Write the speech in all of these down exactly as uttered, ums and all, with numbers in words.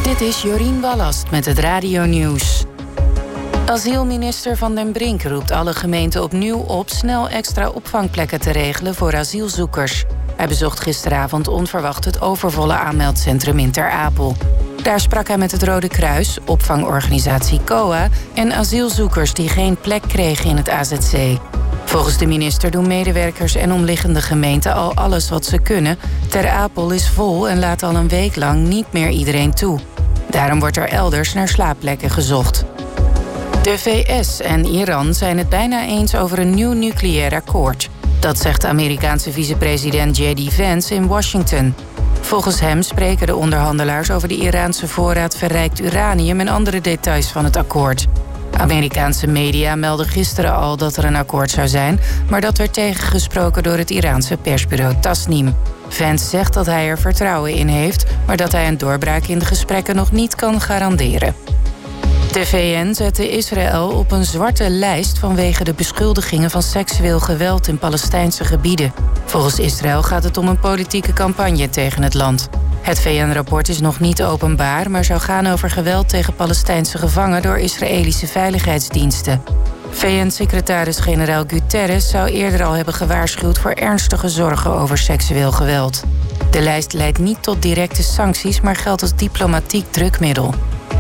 Dit is Jorien Wallast met het Radio Nieuws. Asielminister Van den Brink roept alle gemeenten opnieuw op snel extra opvangplekken te regelen voor asielzoekers. Hij bezocht gisteravond onverwacht het overvolle aanmeldcentrum in Ter Apel. Daar sprak hij met het Rode Kruis, opvangorganisatie C O A en asielzoekers die geen plek kregen in het A Z C. Volgens de minister doen medewerkers en omliggende gemeenten al alles wat ze kunnen. Ter Apel is vol en laat al een week lang niet meer iedereen toe. Daarom wordt er elders naar slaapplekken gezocht. De V S en Iran zijn het bijna eens over een nieuw nucleair akkoord. Dat zegt de Amerikaanse vicepresident J D Vance in Washington. Volgens hem spreken de onderhandelaars over de Iraanse voorraad verrijkt uranium en andere details van het akkoord. Amerikaanse media meldden gisteren al dat er een akkoord zou zijn, maar dat werd tegengesproken door het Iraanse persbureau Tasnim. Vance zegt dat hij er vertrouwen in heeft, maar dat hij een doorbraak in de gesprekken nog niet kan garanderen. De V N zette Israël op een zwarte lijst vanwege de beschuldigingen van seksueel geweld in Palestijnse gebieden. Volgens Israël gaat het om een politieke campagne tegen het land. Het V N-rapport is nog niet openbaar, maar zou gaan over geweld tegen Palestijnse gevangenen door Israëlische veiligheidsdiensten. V N-secretaris-generaal Guterres zou eerder al hebben gewaarschuwd voor ernstige zorgen over seksueel geweld. De lijst leidt niet tot directe sancties, maar geldt als diplomatiek drukmiddel.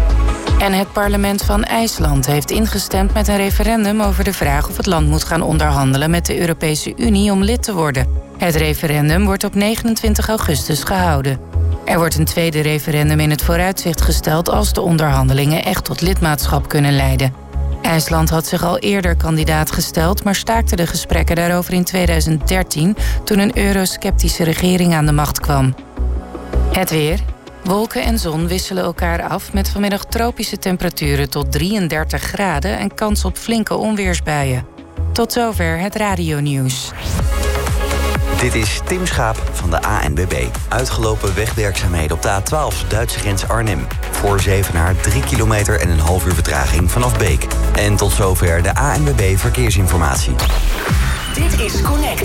En het parlement van IJsland heeft ingestemd met een referendum over de vraag of het land moet gaan onderhandelen met de Europese Unie om lid te worden. Het referendum wordt op negenentwintig augustus gehouden. Er wordt een tweede referendum in het vooruitzicht gesteld als de onderhandelingen echt tot lidmaatschap kunnen leiden. IJsland had zich al eerder kandidaat gesteld, maar staakte de gesprekken daarover in tweeduizend dertien toen een eurosceptische regering aan de macht kwam. Het weer. Wolken en zon wisselen elkaar af met vanmiddag tropische temperaturen tot drieëndertig graden en kans op flinke onweersbuien. Tot zover het radionieuws. Dit is Tim Schaap van de A N W B. Uitgelopen wegwerkzaamheden op de A twaalf, Duitse grens Arnhem. Voor Zevenaar drie kilometer en een half uur vertraging vanaf Beek. En tot zover de A N W B Verkeersinformatie. Dit is Connect.